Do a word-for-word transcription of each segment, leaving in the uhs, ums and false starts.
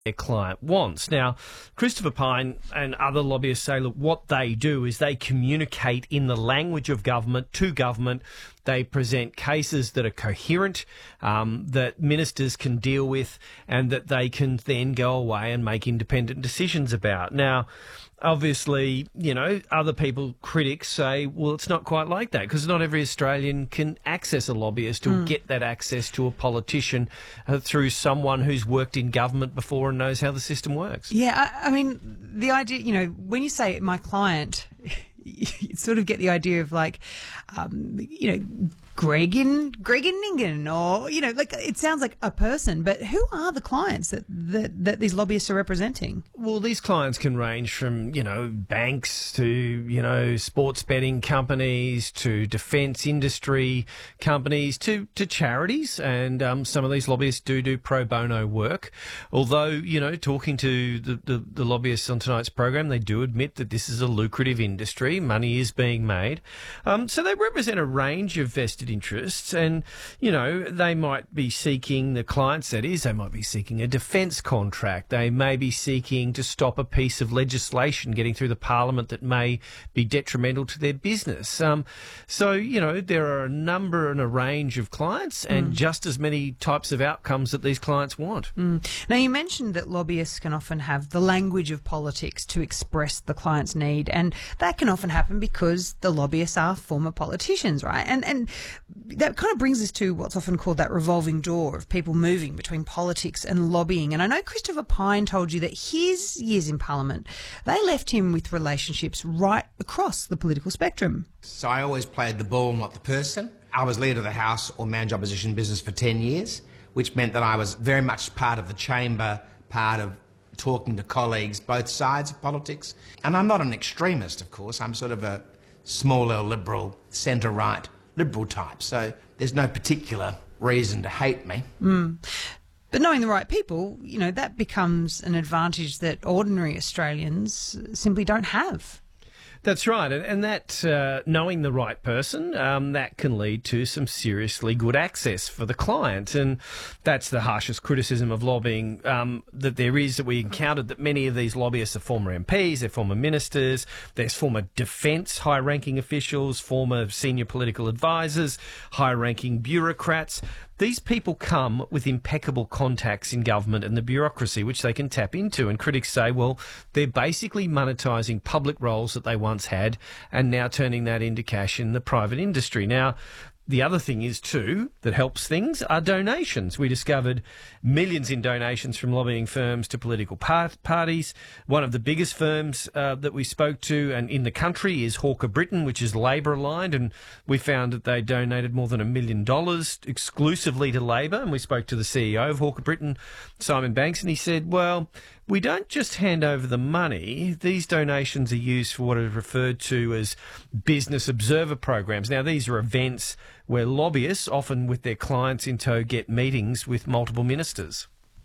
their client wants. Now, Christopher Pyne and other lobbyists say, look, what they do is they communicate in the language of government to government. They present cases that are coherent, um, that ministers can deal with, and that they can then go away and make independent decisions about. Now, obviously, you know, other people, critics, say, well, it's not quite like that, because not every Australian can access a lobbyist or mm. get that access to a politician uh, through someone who's worked in government before and knows how the system works. Yeah, I, I mean, the idea, you know, when you say my client, you sort of get the idea of like, um, you know, Greg in Greg in Ningen, or, you know, like it sounds like a person, but who are the clients that, that, that these lobbyists are representing? Well, these clients can range from, you know, banks to, you know, sports betting companies to defence industry companies to, to charities. And um, some of these lobbyists do do pro bono work. Although, you know, talking to the, the, the lobbyists on tonight's program, they do admit that this is a lucrative industry. Money is being made. Um, so they represent a range of vested interests, and, you know, they might be seeking, the clients that is, they might be seeking a defence contract. They may be seeking to stop a piece of legislation getting through the parliament that may be detrimental to their business. Um, so, you know, there are a number and a range of clients and mm. just as many types of outcomes that these clients want. Mm. Now, you mentioned that lobbyists can often have the language of politics to express the client's need, and that can often happen because the lobbyists are former politicians, right? And, and that kind of brings us to what's often called that revolving door of people moving between politics and lobbying. And I know Christopher Pyne told you that his years in Parliament, they left him with relationships right across the political spectrum. So I always played the ball, not the person. I was leader of the House or managed opposition business for ten years, which meant that I was very much part of the chamber, part of talking to colleagues, both sides of politics. And I'm not an extremist, of course. I'm sort of a small L liberal, centre-right liberal type, so there's no particular reason to hate me. Mm. But knowing the right people, you know, that becomes an advantage that ordinary Australians simply don't have. That's right, and that uh, knowing the right person, um, that can lead to some seriously good access for the client, and that's the harshest criticism of lobbying um, that there is, that we encountered, that many of these lobbyists are former M Ps, they're former ministers, there's former defence high-ranking officials, former senior political advisors, high-ranking bureaucrats. These people come with impeccable contacts in government and the bureaucracy, which they can tap into. And critics say, well, they're basically monetising public roles that they once had and now turning that into cash in the private industry. Now, the other thing is, too, that helps things are donations. We discovered millions in donations from lobbying firms to political part- parties. One of the biggest firms uh, that we spoke to and in the country is Hawker Britain, which is Labor-aligned, and we found that they donated more than a million dollars exclusively to Labor. And we spoke to the C E O of Hawker Britain, Simon Banks, and he said, well, we don't just hand over the money. These donations are used for what are referred to as business observer programs. Now, these are events where lobbyists, often with their clients in tow, get meetings with multiple ministers.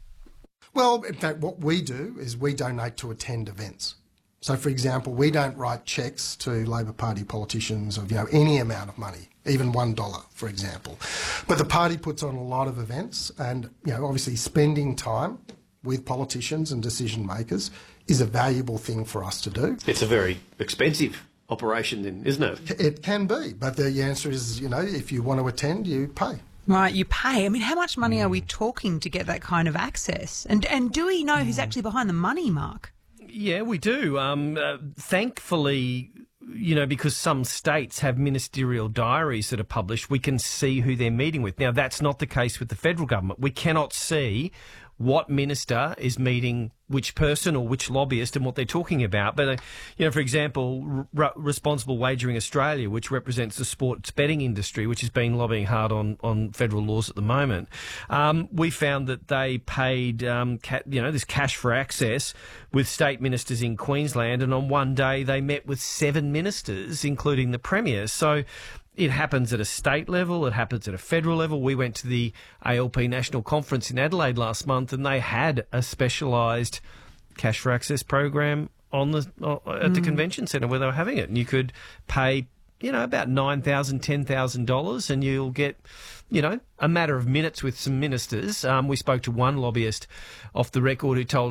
Well, in fact, what we do is we donate to attend events. So, for example, we don't write cheques to Labor Party politicians of, you know, any amount of money, even one dollar, for example. But the party puts on a lot of events, and, you know, obviously spending time with politicians and decision makers is a valuable thing for us to do. It's a very expensive operation then, isn't it? It can be, but the answer is, you know, if you want to attend, you pay. Right, you pay. I mean, how much money are we talking to get that kind of access? And and do we know who's actually behind the money, Mark? Yeah, we do. Um, uh, thankfully, you know, because some states have ministerial diaries that are published, we can see who they're meeting with. Now, that's not the case with the federal government. We cannot see what minister is meeting which person or which lobbyist and what they're talking about. But, uh, you know, for example, R- Responsible Wagering Australia, which represents the sports betting industry, which has been lobbying hard on, on federal laws at the moment, um, we found that they paid, um, ca- you know, this cash for access with state ministers in Queensland, and on one day they met with seven ministers, including the Premier. So it happens at a state level, it happens at a federal level. We went to the A L P National Conference in Adelaide last month, and they had a specialised cash for access program on the uh, at the mm. convention centre where they were having it. And you could pay, you know, about nine thousand dollars, ten thousand dollars, and you'll get, you know, a matter of minutes with some ministers. Um, we spoke to one lobbyist off the record who told